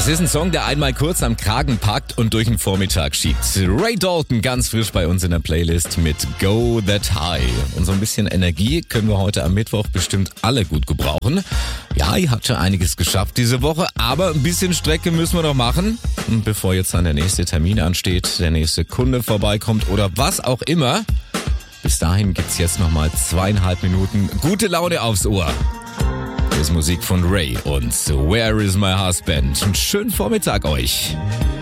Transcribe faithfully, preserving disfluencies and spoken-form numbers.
Das ist ein Song, der einmal kurz am Kragen packt und durch den Vormittag schiebt. Ray Dalton ganz frisch bei uns in der Playlist mit Go That High. Und so ein bisschen Energie können wir heute am Mittwoch bestimmt alle gut gebrauchen. Ja, ihr habt schon einiges geschafft diese Woche, aber ein bisschen Strecke müssen wir noch machen. Und bevor jetzt dann der nächste Termin ansteht, der nächste Kunde vorbeikommt oder was auch immer. Bis dahin gibt's jetzt nochmal zweieinhalb Minuten gute Laune aufs Ohr. Hier ist Musik von Ray und Where is my husband? Einen schönen Vormittag euch.